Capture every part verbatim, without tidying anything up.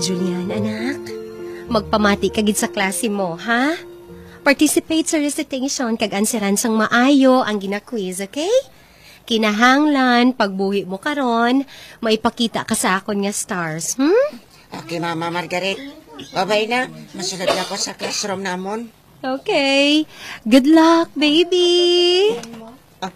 Julian, anak, magpamati ka gid sa klase mo, ha? Participate sa recitation kag anseran sang maayo ang gina-quiz, okay? Kinahanglan, pagbuhi mo karon, maipakita ka sa akon nga stars, hmm? Okay, Mama Margaret. Babay na. Masunod na ako sa classroom namon. Okay. Good luck, baby. Ah.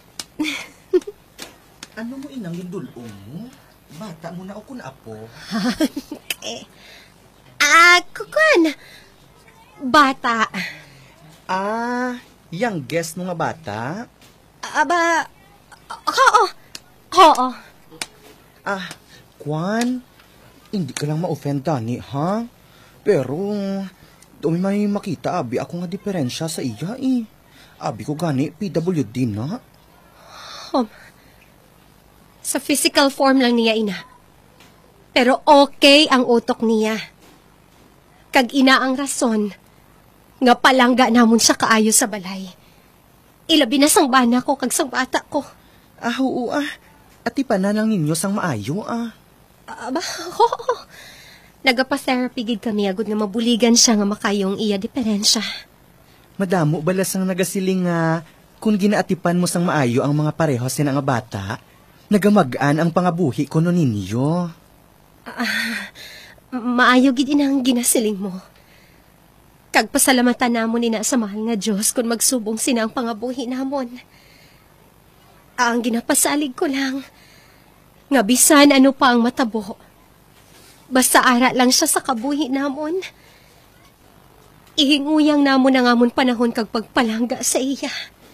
Ano mo inang gindulong mo? Bata mo na ako na apo. Okay. Ah, kukuan. Bata. Ah, youngest no nga bata? Aba, oo. Oo. Ah, Kwan, hindi ka lang ma-offend, Dani, ha? Pero, dumi may makita, abi, ako nga diferensya sa iya, eh. Abi ko gani, P W D na. Um, sa physical form lang niya, ina. Pero okay ang utok niya. Kag ina ang rason, nga palangga namon siya kaayo sa balay. Ilabi na sang bana ko kag sang bata ko. Ah, oo, ah. Ati pa na lang ninyo sang maayo, ah. Aba, oo. Nagapa-therapy gid kami agud nga mabuligan siya nga makayong iya diferensya. Madamo balas ang nagasiling nga kung ginaatipan mo sang maayo ang mga pareho sina nga bata, nagamagaan ang pangabuhi ko no ninyo. Ah, maayo gid inang ginasiling mo. Kag pasalamatan namon ina sa mahal nga Dios kung magsubong sina ang pangabuhi namon. Ang ginapasalig ko lang, nga bisan ano pa ang matabo. Basta ara lang siya sa kabuhi namon. Ihinguyang namon ang amon panahon kag pagpalangga sa iya.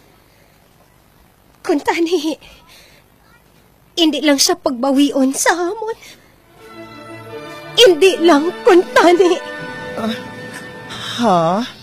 Kung tani, hindi lang siya pagbawion sa amon. Hindi lang kung tani. Uh, ha?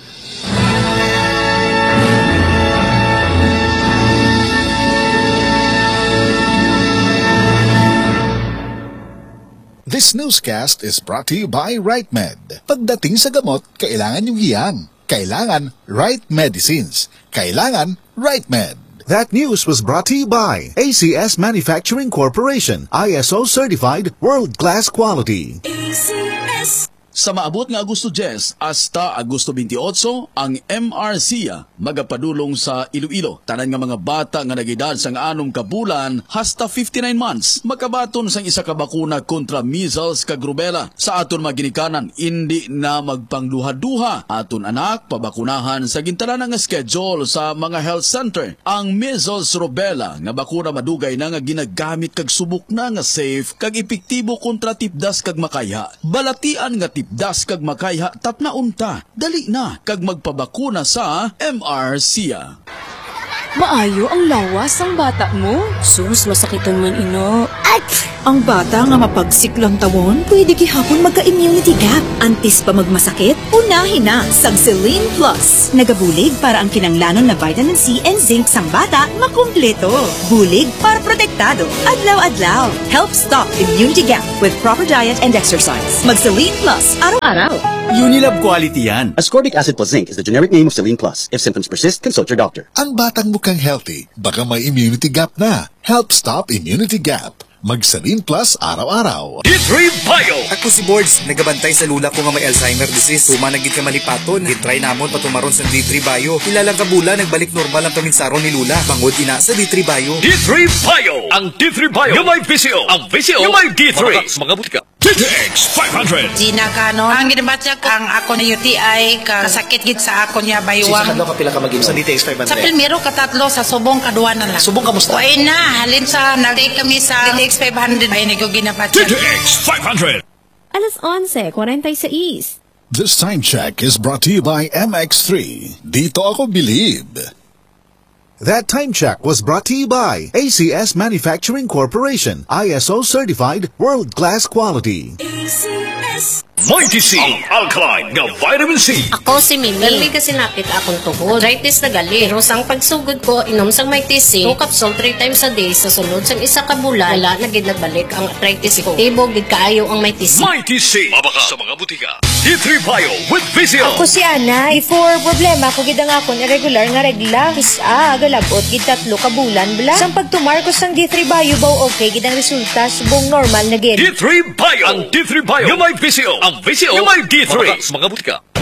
This newscast is brought to you by RightMed. Pagdating sa gamot, kailangan yung hiyang. Kailangan Right Medicines. Kailangan RightMed. That news was brought to you by A C S Manufacturing Corporation, I S O certified, world-class quality. A C S. Sa maabot nga Agosto ten hasta Agosto twenty-eight, ang M R C A magapadulong sa Iloilo. Tanan nga mga bata nga nagedad sang anom ka bulan hasta fifty-nine months makabaton sang isa ka bakuna kontra measles kag rubella. Sa aton maginikanan, hindi na magpangduha-duha. Aton anak pabakunahan sa gintanan nga schedule sa mga health center. Ang measles rubella nga bakuna madugay na nga ginagamit kag subok na nga safe kag epektibo kontra tipdas kag makaya. Balatian nga tipdas kag makaya tapna unta. Dali na kag magpabakuna sa M R C A. Maayo ang lawas ang bata mo. Sus, masakitan man ino. At ang bata nga mapagsik lang tawon, pwede gihapon magka-immunity gap. Antes pa magmasakit, unahin na sang Celine Plus. Nagabulig para ang kinanglanon na vitamin C and zinc sang bata makumpleto. Bulig para protektado. Adlaw-adlaw. Help stop immunity gap with proper diet and exercise. Mag Celine Plus araw-araw. Unilab Quality yan. Ascorbic acid plus zinc is the generic name of Celine Plus. If symptoms persist, consult your doctor. Ang batang mukhang healthy, baka may immunity gap na. Help stop immunity gap. Mag-Celine Plus araw-araw. D three Bio! Ako si Boards, nagabantay sa lula ko nga may Alzheimer disease. Tuma nagit ka malipaton, gitry namon patumaron sa D three Bio. Ilalang kabula, nagbalik normal ang paminsaron ni Lula. Bangod ina sa D three Bio. D three Bio! Ang D three Bio, yung may V C O. Ang V C O, yung may D three. Mga butika. T T X five hundred. Gina Canon. Ang ginabatya ko, ang ako na U T I, kasakit gid sa ako niya baywang. Sa kadlaw ka pila ka mag-inom sa D T X five hundred? Sa pilmiro katatlo, sa subong kaduwa na lang. Subong kamusta? Uy na, halin sa, nag-take kami sa D T X five hundred. Ay, nag ginabatya. T T X five hundred. Alas onse, forty-six. This time check is brought to you by M X three. Dito ako believe. That time check was brought to you by A C S Manufacturing Corporation, I S O certified, world-class quality. A C S. Mighty C, ang alkaline nga vitamin C. Ako si Mimi. Dali kasi nakita akong tuhod. Arthritis na gali. Pero sang pagsugod ko, inom sang Mighty C, two capsule three times a day sa sunod sang isa ka bulan, wala na gid nagbalik ang arthritis ko. Tibog gid kaayo ang Mighty C. Mighty C, mabaka sa mga butika. D three Bio with Vizio. Ako si Ana. Before problema ko gid ang akon irregular nga regla. Isa, galabot gid tatlo ka bulan bala. Sang pagtumar ko sang D three Bio baw okay gid ang resulta subong normal na gid. D three Bio, ang D three Bio, yung may Vizio. Ang Vizio, yung may D three. Mabaka sa mga butika.